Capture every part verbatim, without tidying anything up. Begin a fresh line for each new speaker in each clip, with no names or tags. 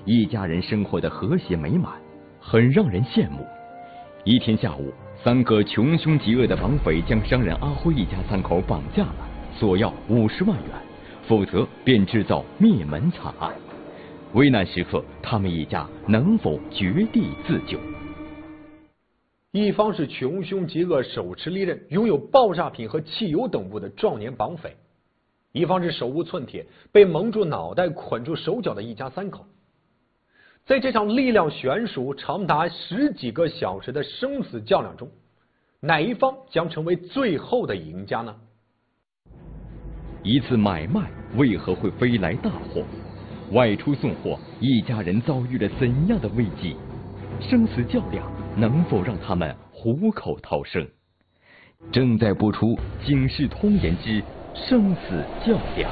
一家人生活的和谐美满，很让人羡慕。一天下午，三个穷凶极恶的绑匪将商人阿辉一家三口绑架了，索要五十万元，否则便制造灭门惨案。危难时刻，他们一家能否绝地自救？
一方是穷凶极恶、手持利刃、拥有爆炸品和汽油等物的壮年绑匪，一方是手无寸铁、被蒙住脑袋、捆住手脚的一家三口。在这场力量悬殊、长达十几个小时的生死较量中，哪一方将成为最后的赢家呢？
一次买卖为何会飞来大祸？外出送货，一家人遭遇了怎样的危机？生死较量能否让他们虎口逃生？正在播出《警世通言之生死较量》。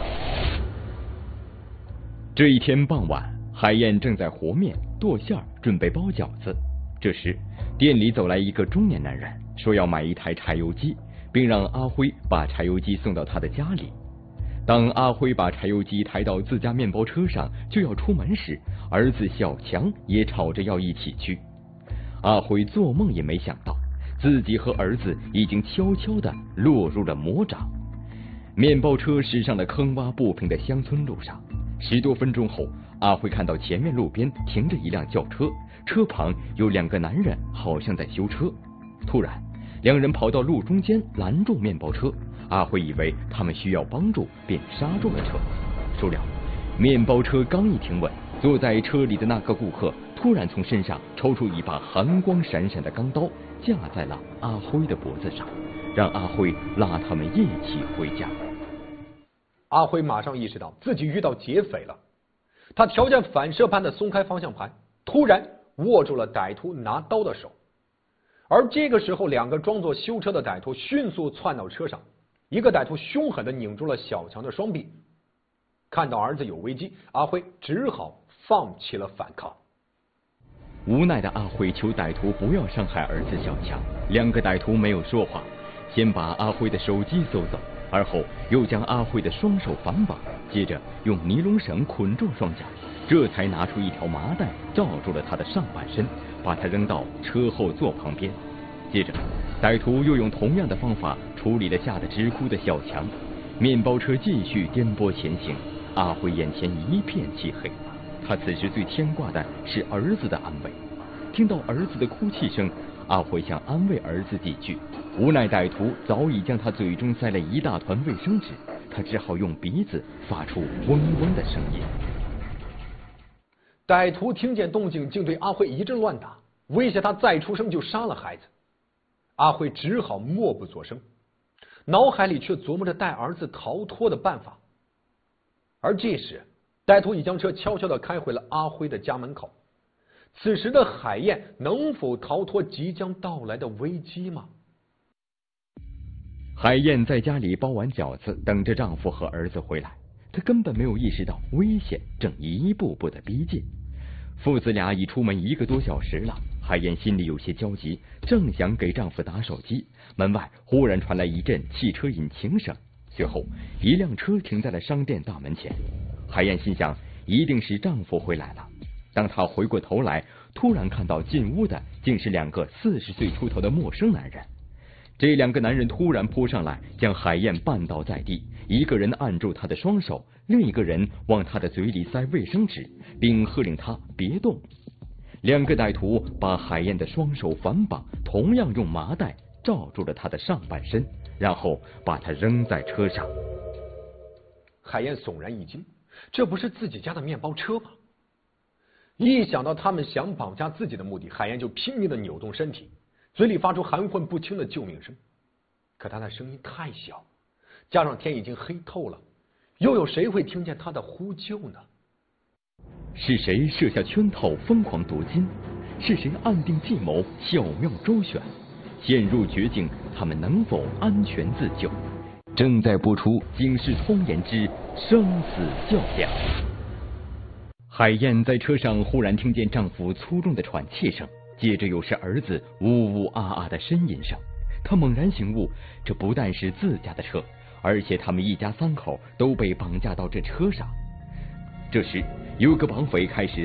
这一天傍晚，海燕正在和面剁馅儿，准备包饺子。这时，店里走来一个中年男人，说要买一台柴油机，并让阿辉把柴油机送到他的家里。当阿辉把柴油机抬到自家面包车上就要出门时，儿子小强也吵着要一起去。阿辉做梦也没想到，自己和儿子已经悄悄地落入了魔掌。面包车驶上了坑洼不平的乡村路上，十多分钟后，阿辉看到前面路边停着一辆轿车，车旁有两个男人，好像在修车。突然，两人跑到路中间拦住面包车。阿辉以为他们需要帮助，便刹住了车。孰料，面包车刚一停稳，坐在车里的那个顾客突然从身上抽出一把寒光闪闪的钢刀，架在了阿辉的脖子上，让阿辉拉他们一起回家。
阿辉马上意识到自己遇到劫匪了，他条件反射般的松开方向盘，突然握住了歹徒拿刀的手。而这个时候，两个装作修车的歹徒迅速窜到车上，一个歹徒凶狠地拧住了小强的双臂。看到儿子有危机，阿辉只好放弃了反抗。
无奈的阿辉求歹徒不要伤害儿子小强，两个歹徒没有说话，先把阿辉的手机搜走，而后又将阿辉的双手反绑，接着用尼龙绳捆住双脚，这才拿出一条麻袋罩住了他的上半身，把他扔到车后座旁边。接着，歹徒又用同样的方法处理了吓得直哭的小强。面包车继续颠簸前行，阿辉眼前一片漆黑。他此时最牵挂的是儿子的安危。听到儿子的哭泣声，阿辉想安慰儿子几句，无奈歹徒早已将他嘴中塞了一大团卫生纸，他只好用鼻子发出嗡嗡的声音。
歹徒听见动静，竟对阿辉一阵乱打，威胁他再出声就杀了孩子。阿辉只好默不作声，脑海里却琢磨着带儿子逃脱的办法。而这时，歹徒已将车悄悄地开回了阿辉的家门口。此时的海燕能否逃脱即将到来的危机吗？
海燕在家里包完饺子，等着丈夫和儿子回来。她根本没有意识到危险正一步步的逼近。父子俩已出门一个多小时了，海燕心里有些焦急，正想给丈夫打手机，门外忽然传来一阵汽车引擎声，随后一辆车停在了商店大门前。海燕心想，一定是丈夫回来了。当她回过头来，突然看到进屋的竟是两个四十岁出头的陌生男人。这两个男人突然扑上来，将海燕绊倒在地，一个人按住她的双手，另一个人往她的嘴里塞卫生纸，并喝令她别动。两个歹徒把海燕的双手反绑，同样用麻袋罩住了她的上半身，然后把她扔在车上。
海燕悚然一惊，这不是自己家的面包车吗？一想到他们想绑架自己的目的，海燕就拼命的扭动身体，嘴里发出含混不清的救命声。可她的声音太小，加上天已经黑透了，又有谁会听见她的呼救呢？
是谁设下圈套疯狂夺金？是谁暗定计谋巧妙周旋？陷入绝境，他们能否安全自救？正在播出《警世通言之生死较量》。海燕在车上忽然听见丈夫粗重的喘气声，接着又是儿子呜呜啊啊的呻吟声。她猛然醒悟，这不但是自家的车，而且他们一家三口都被绑架到这车上。这时，有个绑匪开始